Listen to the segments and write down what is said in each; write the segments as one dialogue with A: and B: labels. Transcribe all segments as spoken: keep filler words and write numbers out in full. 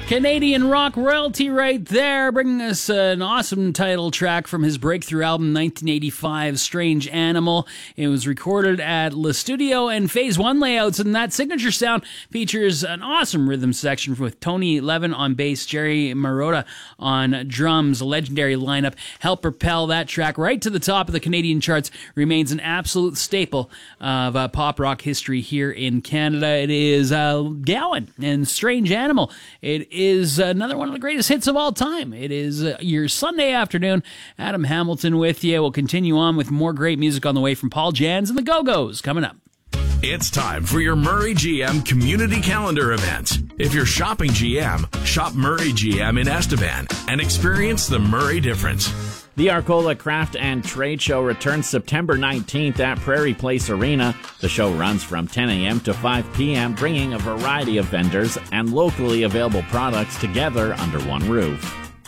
A: Canadian rock royalty right there, bringing us an awesome title track from his breakthrough album nineteen eighty-five, Strange Animal. It was recorded at Le Studio and Phase One layouts, and that signature sound features an awesome rhythm section with Tony Levin on bass, Jerry Marotta on drums. A legendary lineup helped propel that track right to the top of the Canadian charts. Remains an absolute staple of uh, pop rock history here in Canada. It is uh, Gowan and Strange Animal. It is another one of the greatest hits of all time. It is uh, your Sunday afternoon. Adam Hamilton with you. We'll continue on with more great music on the way from Paul Jans and the Go-Go's coming up.
B: It's time for your Murray G M community calendar event. If you're shopping G M, shop Murray G M in Estevan and experience the Murray difference.
C: The Arcola Craft and Trade Show returns September nineteenth at Prairie Place Arena. The show runs from ten a.m. to five p.m., bringing a variety of vendors and locally available products together under one roof.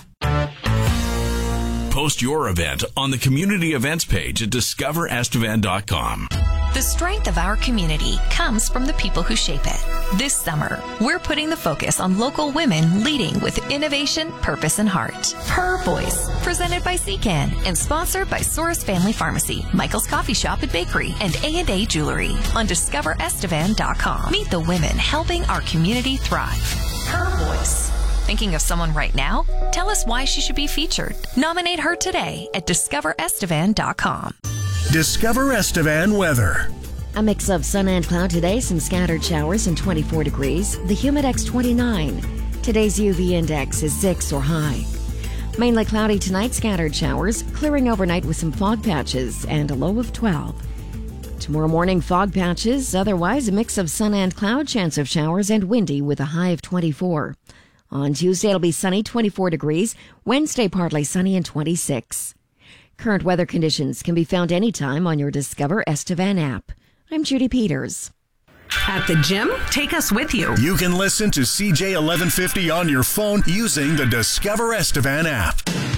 B: Post your event on the community events page at discover estevan dot com.
D: The strength of our community comes from the people who shape it. This summer, we're putting the focus on local women leading with innovation, purpose, and heart. Her Voice, presented by C C A N and sponsored by Soros Family Pharmacy, Michael's Coffee Shop and Bakery, and A and A Jewelry on discover estevan dot com. Meet the women helping our community thrive. Her Voice. Thinking of someone right now? Tell us why she should be featured. Nominate her today at discover estevan dot com.
E: Discover Estevan weather.
F: A mix of sun and cloud today, some scattered showers and twenty-four degrees. The Humidex twenty-nine. Today's U V index is six or high. Mainly cloudy tonight, scattered showers, clearing overnight with some fog patches and a low of twelve. Tomorrow morning, fog patches, otherwise a mix of sun and cloud, chance of showers, and windy with a high of twenty-four. On Tuesday, it'll be sunny, twenty-four degrees. Wednesday, partly sunny and twenty-six. Current weather conditions can be found anytime on your Discover Estevan app. I'm Judy Peters.
G: At the gym, take us with you.
E: You can listen to C J eleven fifty on your phone using the Discover Estevan app.